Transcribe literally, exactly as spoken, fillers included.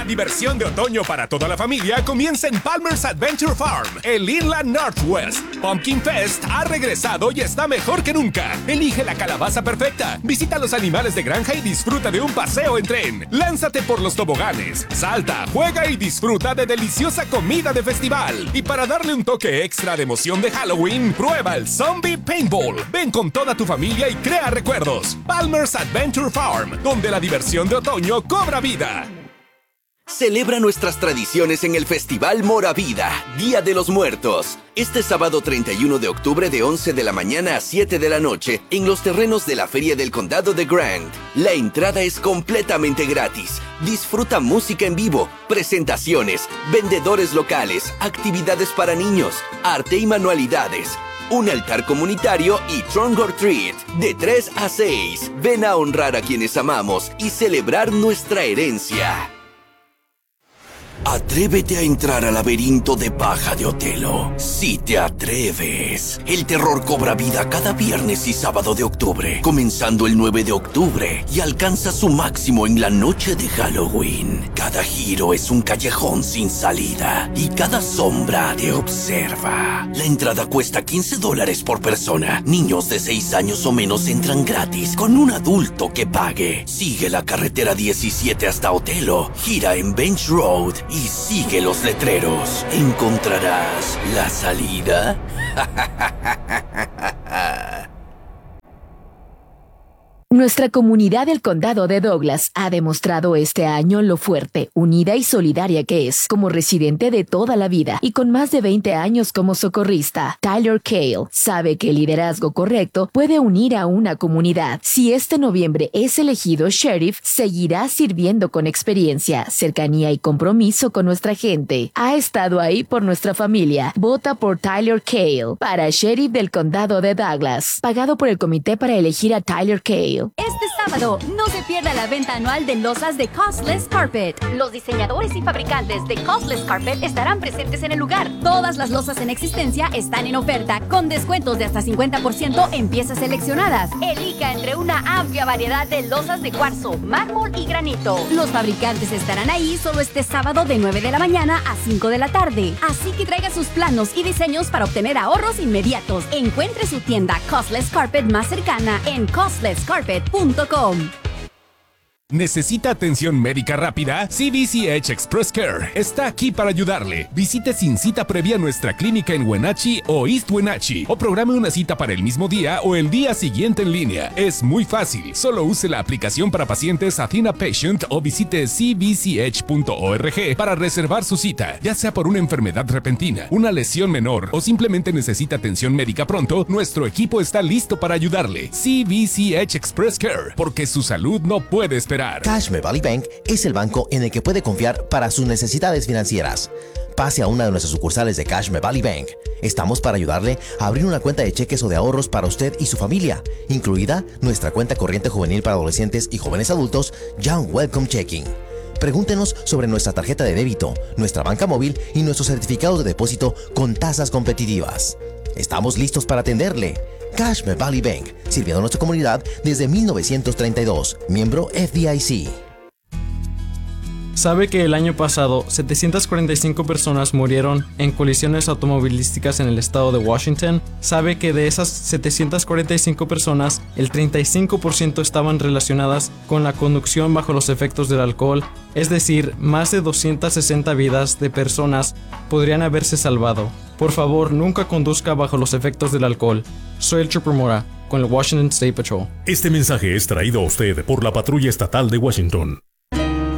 diversión de otoño para toda la familia comienza en Palmer's Adventure Farm, el Inland Northwest. Pumpkin Fest ha regresado y está mejor que nunca. Elige la calabaza perfecta, visita los animales de granja y disfruta de un paseo en tren. Lánzate por los toboganes, salta, juega y disfruta de deliciosa comida de festival. Y para darle un toque extra de emoción de Halloween, prueba el Zombie Paintball. Ven con toda tu familia y crea recuerdos. Palmer's Adventure Farm, donde la diversión de otoño cobra vida. Celebra nuestras tradiciones en el Festival Moravida, Día de los Muertos. Este sábado treinta y uno de octubre de once de la mañana a siete de la noche en los terrenos de la Feria del Condado de Grant. La entrada es completamente gratis. Disfruta música en vivo, presentaciones, vendedores locales, actividades para niños, arte y manualidades, un altar comunitario y Trunk or Treat. De tres a seis, ven a honrar a quienes amamos y celebrar nuestra herencia. Atrévete a entrar al laberinto de paja de Otelo. Si te atreves. El terror cobra vida cada viernes y sábado de octubre, comenzando el nueve de octubre y alcanza su máximo en la noche de Halloween. Cada giro es un callejón sin salida y cada sombra te observa. La entrada cuesta quince dólares por persona. Niños de seis años o menos entran gratis con un adulto que pague. Sigue la carretera diecisiete hasta Otelo, gira en Bench Road y sigue los letreros. ¿Encontrarás la salida? Nuestra comunidad del condado de Douglas ha demostrado este año lo fuerte, unida y solidaria que es, como residente de toda la vida y con más de veinte años como socorrista. Tyler Cale sabe que el liderazgo correcto puede unir a una comunidad. Si este noviembre es elegido sheriff, seguirá sirviendo con experiencia, cercanía y compromiso con nuestra gente. Ha estado ahí por nuestra familia. Vota por Tyler Cale para sheriff del condado de Douglas. Pagado por el comité para elegir a Tyler Cale. Este sábado, no se pierda la venta anual de losas de Costless Carpet. Los diseñadores y fabricantes de Costless Carpet estarán presentes en el lugar. Todas las losas en existencia están en oferta, con descuentos de hasta cincuenta por ciento en piezas seleccionadas. Elija entre una amplia variedad de losas de cuarzo, mármol y granito. Los fabricantes estarán ahí solo este sábado de nueve de la mañana a cinco de la tarde. Así que traiga sus planos y diseños para obtener ahorros inmediatos. Encuentre su tienda Costless Carpet más cercana en costless carpet punto com. ¿Necesita atención médica rápida? C B C H Express Care está aquí para ayudarle. Visite sin cita previa nuestra clínica en Wenatchee o East Wenatchee o programe una cita para el mismo día o el día siguiente en línea. Es muy fácil. Solo use la aplicación para pacientes Athena Patient o visite c b c h punto org para reservar su cita. Ya sea por una enfermedad repentina, una lesión menor o simplemente necesita atención médica pronto, nuestro equipo está listo para ayudarle. C B C H Express Care, porque su salud no puede esperar. Cashme Valley Bank es el banco en el que puede confiar para sus necesidades financieras. Pase a una de nuestras sucursales de Cashme Valley Bank. Estamos para ayudarle a abrir una cuenta de cheques o de ahorros para usted y su familia, incluida nuestra cuenta corriente juvenil para adolescentes y jóvenes adultos, Young Welcome Checking. Pregúntenos sobre nuestra tarjeta de débito, nuestra banca móvil y nuestros certificados de depósito con tasas competitivas. Estamos listos para atenderle. Cashme Valley Bank, sirviendo a nuestra comunidad desde mil novecientos treinta y dos, miembro F D I C. ¿Sabe que el año pasado setecientas cuarenta y cinco personas murieron en colisiones automovilísticas en el estado de Washington? ¿Sabe que de esas setecientas cuarenta y cinco personas, el treinta y cinco por ciento estaban relacionadas con la conducción bajo los efectos del alcohol? Es decir, más de doscientas sesenta vidas de personas podrían haberse salvado. Por favor, nunca conduzca bajo los efectos del alcohol. Soy el Trooper Mora, con el Washington State Patrol. Este mensaje es traído a usted por la Patrulla Estatal de Washington.